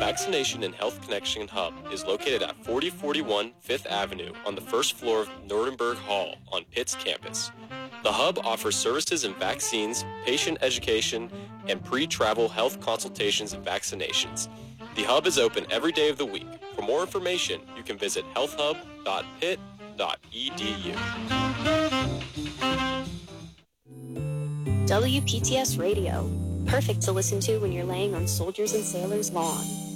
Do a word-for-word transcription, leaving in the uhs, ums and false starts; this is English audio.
Vaccination and Health Connection Hub is located at forty forty-one Fifth Avenue on the first floor of Nuremberg Hall on Pitt's campus. The Hub offers services in vaccines, patient education, and pre-travel health consultations and vaccinations. The Hub is open every day of the week. For more information, you can visit health hub dot pitt dot e d u. W P T S Radio. Perfect to listen to when you're laying on Soldiers and Sailors' lawn.